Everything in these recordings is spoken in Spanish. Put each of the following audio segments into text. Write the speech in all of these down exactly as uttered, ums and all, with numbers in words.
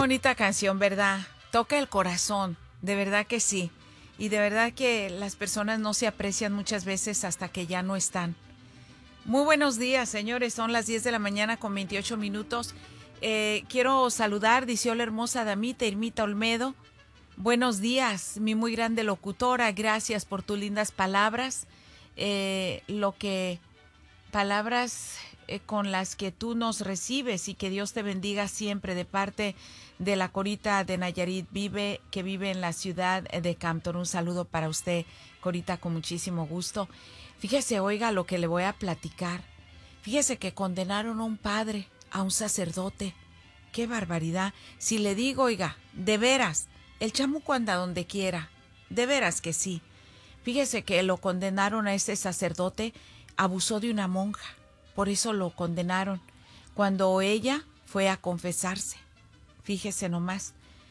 bonita canción, ¿verdad? Toca el corazón, de verdad que sí. Y de verdad que las personas no se aprecian muchas veces hasta que ya no están. Muy buenos días, señores. Son las diez de la mañana con veintiocho minutos. Eh, quiero saludar, dice hola hermosa damita Irmita Olmedo. Buenos días, mi muy grande locutora. Gracias por tus lindas palabras. Eh, lo que palabras eh, con las que tú nos recibes, y que Dios te bendiga siempre, de parte de la Corita de Nayarit, vive que vive en la ciudad de Campton. Un saludo para usted, Corita, con muchísimo gusto. Fíjese, oiga, lo que le voy a platicar. Fíjese que condenaron a un padre, a un sacerdote. ¡Qué barbaridad! Si le digo, oiga, de veras, el chamuco anda donde quiera. De veras que sí. Fíjese que lo condenaron a ese sacerdote, abusó de una monja. Por eso lo condenaron. Cuando ella fue a confesarse. Fíjese nomás.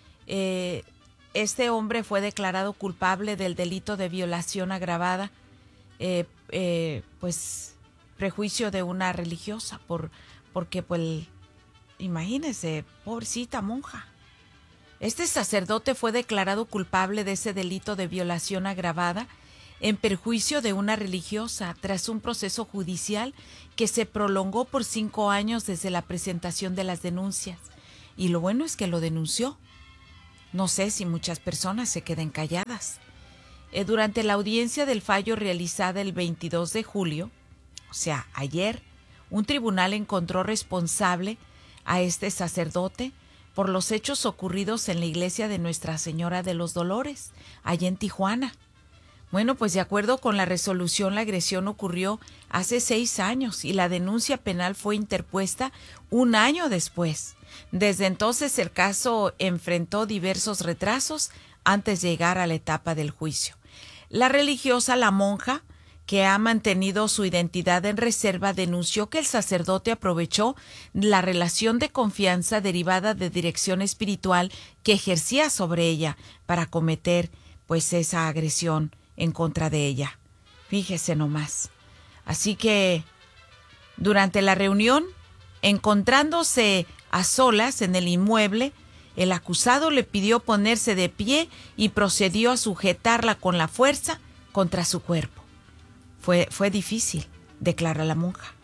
Eh, este hombre fue declarado culpable del delito de violación agravada. Eh, eh, pues prejuicio de una religiosa, por porque pues imagínese, pobrecita monja. Este sacerdote fue declarado culpable de ese delito de violación agravada en perjuicio de una religiosa tras un proceso judicial que se prolongó por cinco años desde la presentación de las denuncias. Y lo bueno es que lo denunció. No sé si muchas personas se queden calladas. Eh, durante la audiencia del fallo realizada el veintidós de julio, o sea, ayer, un tribunal encontró responsable a este sacerdote por los hechos ocurridos en la iglesia de Nuestra Señora de los Dolores, allá en Tijuana. Bueno, pues de acuerdo con la resolución, la agresión ocurrió hace seis años y la denuncia penal fue interpuesta un año después. Desde entonces el caso enfrentó diversos retrasos antes de llegar a la etapa del juicio. La religiosa, la monja, que ha mantenido su identidad en reserva, denunció que el sacerdote aprovechó la relación de confianza derivada de dirección espiritual que ejercía sobre ella para cometer pues esa agresión en contra de ella. Fíjese nomás. Así que durante la reunión, encontrándose a solas en el inmueble, el acusado le pidió ponerse de pie y procedió a sujetarla con la fuerza contra su cuerpo. Fue, fue difícil, declara la monja.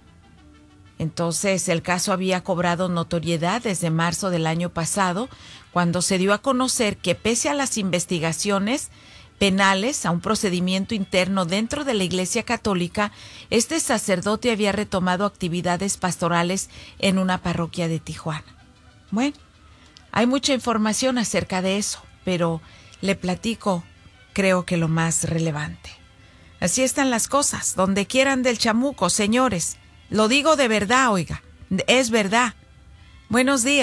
Entonces, el caso había cobrado notoriedad desde marzo del año pasado, cuando se dio a conocer que pese a las investigaciones penales, a un procedimiento interno dentro de la Iglesia Católica, este sacerdote había retomado actividades pastorales en una parroquia de Tijuana. Bueno, hay mucha información acerca de eso, pero le platico, creo que lo más relevante. Así están las cosas, donde quieran del chamuco, señores. Lo digo de verdad, oiga, es verdad. Buenos días.